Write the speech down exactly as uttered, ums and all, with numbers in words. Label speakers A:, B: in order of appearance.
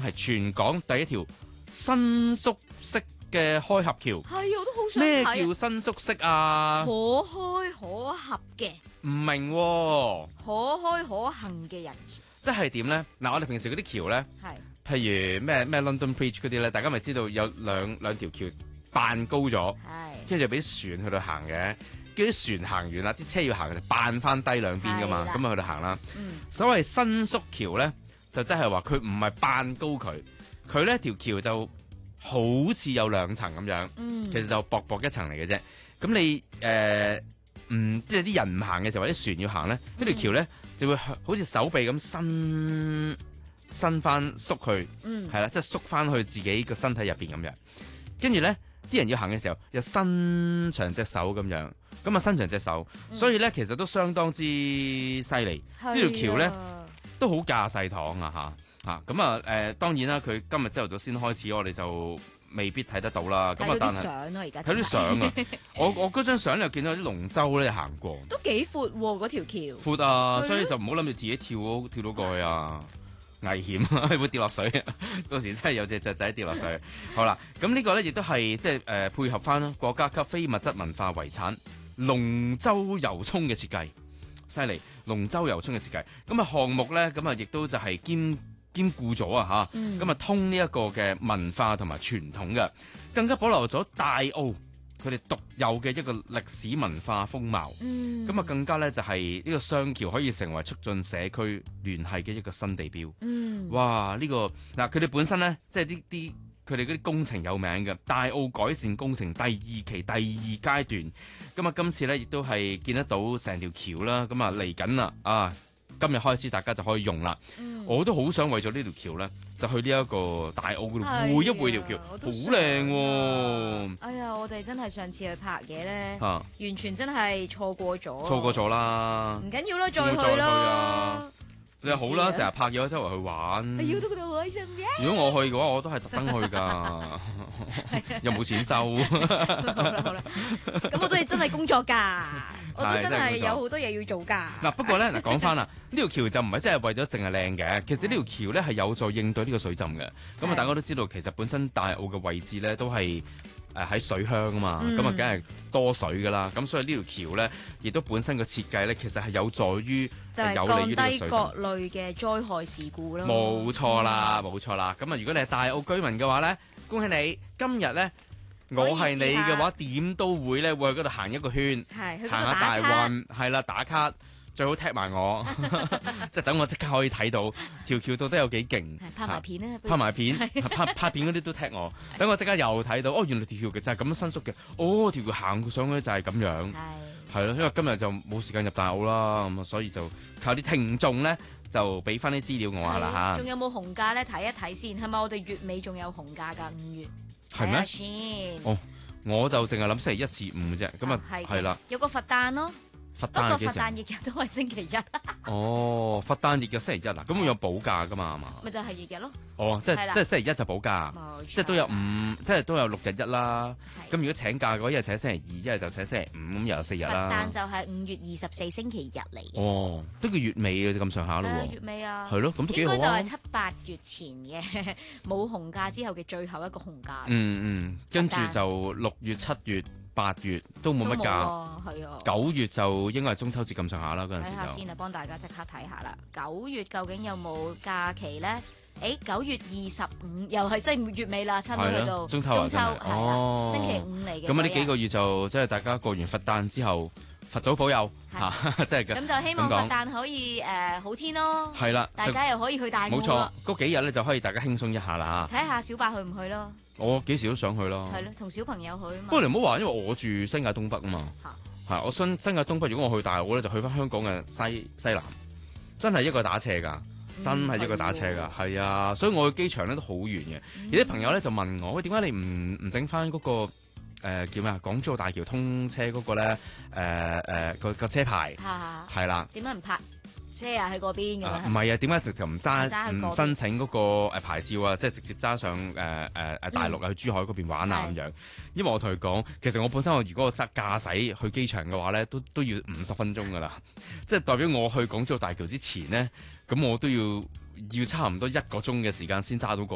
A: 係全港第一條伸縮式嘅開合橋。
B: 係，我都好想
A: 咩
B: 睇
A: 叫伸縮式啊？
B: 可開可合嘅，
A: 唔明喎，
B: 可開可行嘅人橋。
A: 即係點咧？嗱，我哋平時嗰啲橋咧，
B: 係
A: 譬如咩咩 London Bridge 嗰啲咧，大家咪知道有兩兩條橋扮高咗，
B: 係
A: 跟住就俾啲船去到行嘅。跟住啲船行完啦，啲車要行就扮翻低兩邊噶嘛，咁啊去到行啦。
B: 嗯，
A: 所謂伸縮橋咧，就即係話佢唔係扮高佢，佢咧條橋就好似有兩層咁樣，
B: 嗯，
A: 其實就薄薄一層嚟嘅啫。咁你誒唔即係啲人唔行嘅時候，或者船要行咧，呢條橋咧就會好似手臂咁伸伸翻縮去，
B: 嗯，
A: 係啦，即係縮翻去自己個身體入邊咁樣。跟住咧，啲人要行嘅時候又伸長隻手咁樣，咁啊伸長隻手，
B: 嗯，
A: 所以咧其實都相當之犀利。呢條橋咧都好架勢堂啊嚇嚇，咁啊誒當然啦，佢今日朝頭早先開始，我哋就未必睇得到啦。咁啊，但係
B: 相咯，而家
A: 睇啲相啊，我我嗰張相又見到啲龍舟咧行過，
B: 都幾闊喎嗰條橋。
A: 闊啊，所以就唔好諗住自己跳跳到過去啊。危險啊！會跌落水，到時真係有隻雀仔跌落水。好啦，咁呢個咧亦都係即係誒配合翻國家級非物質文化遺產龍舟遊涌嘅設計，犀利！龍舟遊涌嘅設計，咁啊項目咧，咁啊亦都就係兼兼顧咗啊嚇，咁啊通呢一個嘅文化同埋傳統嘅，更加保留咗大澳佢哋獨有嘅一個歷史文化風貌，咁啊、嗯、更加咧就係呢個雙橋可以成為促進社區聯繫嘅一個新地標。嗯、哇！呢、這個嗱佢哋本身咧，即係啲啲佢哋嗰啲工程有名嘅大澳改善工程第二期第二階段，咁啊今次咧亦都係見得到成條橋啦，咁啊嚟緊啦啊！今日開始大家就可以用啦，嗯、我都好想為咗呢條橋咧，就去呢一個大澳嗰度匯一匯條橋，好靚喎！
B: 哎呀，我哋真係上次去拍嘢咧，
A: 啊、
B: 完全真係錯過咗，
A: 錯過咗啦，
B: 唔緊要啦，再去啦。
A: 你好啦，成日拍嘢周圍去玩，
B: 要到嗰度開心嘅。
A: 如果我去嘅話，我都係特登去㗎，又冇錢收。
B: 好啦好啦，咁我都係真係工作㗎，我都真係有好多嘢要做㗎。
A: 嗱不過咧，嗱講翻啦，呢條橋就唔係真係為咗淨係靚嘅，其實呢條橋咧係有助應對呢個水浸嘅。咁啊，大家都知道，其實本身大澳嘅位置咧都係誒喺水鄉啊嘛，咁啊梗係多水噶啦，咁所以呢條橋咧，亦都本身個設計咧，其實係有助於
B: 就係
A: 有利於呢個水浸。
B: 降低各類嘅災害事故咯。
A: 冇錯啦，冇錯啦。咁啊，如果你係大澳居民嘅話咧，恭喜你，今日咧我係你嘅話，點都會咧會去嗰度行一個圈，行下大運，係啦，打卡。最好踢埋我，即係等我即刻可以睇到條橋到底有幾勁。
B: 拍埋片咧，
A: 拍埋片，拍拍片嗰啲都踢我。等我即刻又睇到，哦，原來條橋嘅就係咁樣伸縮嘅。哦，條橋行上去就係咁樣。係係咯，因為今日就冇時間入大澳啦，咁啊，所以就靠啲聽眾咧，就俾翻啲資料我下啦嚇。
B: 仲有冇紅假咧？睇一睇先，係咪我哋月尾仲有紅假㗎？五月
A: 係咩？哦，我就淨係諗星期一至五嘅啫。咁啊係啦，
B: 有個佛誕咯。
A: 佛誕
B: 不過佛誕日日都係星期一。
A: 哦，佛誕日嘅星期一啊，咁會有補假噶嘛？係嘛？
B: 咪就係日日咯。
A: 哦，即係即係星期一就補假，即係都有五，即係都有六日一啦。咁如果請假嘅話，一係請星期二，一係就請星期五，咁又有四日啦。
B: 佛誕就係五月二十四星期日嚟嘅。
A: 哦，都叫月尾嘅咁上下咯喎。
B: 月尾啊。
A: 係咯，咁都幾好啊。
B: 應該就係七八月前嘅冇紅假之後嘅最後一個紅假。
A: 嗯嗯，跟住就六月、七月。八月都冇乜假，
B: 係啊。
A: 九月就應該係中秋節咁上下啦，嗰陣時就。睇
B: 下先啊，幫大家即刻睇下啦。九月究竟有冇假期咧？誒，九月二十五又係即係月尾啦，差唔多去到
A: 中秋。
B: 中秋係星期五嚟嘅。
A: 咁啊，呢幾個月就即係大家過完佛誕之後，佛祖保佑嚇，即係
B: 咁就希望佛誕可以誒好天咯。
A: 係啦，
B: 大家又可以去大澳。
A: 冇錯，嗰幾日咧就可以大家輕鬆一下啦。
B: 睇下小白去唔去咯？
A: 我幾時都想去咯。
B: 係咯，同小朋友去啊嘛。
A: 不過你唔好話，因為我住新界東北啊嘛。係、啊，我新新界東北，如果我去大澳咧，就去翻香港嘅西西南，真係一個打斜㗎，嗯、真係一個打斜㗎。係啊，所以我去機場咧都好遠嘅。嗯、有啲朋友咧就問我，喂，點解你唔唔整翻嗰個、呃、叫咩啊？港珠澳大橋通車嗰個咧誒誒個個車牌係啦。點解唔拍？
B: 車啊喺嗰邊咁樣，
A: 唔係啊？點解直頭唔揸唔申請嗰個牌照啊？即係直接揸上誒誒誒大陸啊，去珠海嗰邊玩啊咁樣。因為我同佢講，其實我本身我如果我揸駕駛去機場嘅話咧，都都要五十分鐘噶啦。即係代表我去港珠澳大橋之前咧，咁我都要要差唔多一個鐘嘅時間先揸到過